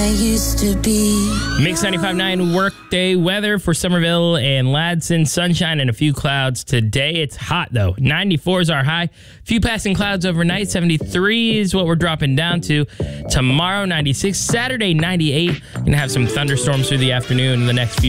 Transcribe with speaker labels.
Speaker 1: used to be.
Speaker 2: Mix 95.9 workday weather for Somerville and Ladson. Sunshine and a few clouds today. It's hot, though. 94 is our high. Few passing clouds overnight. 73 is what we're dropping down to. Tomorrow, 96. Saturday, 98. Going to have some thunderstorms through the afternoon in the next few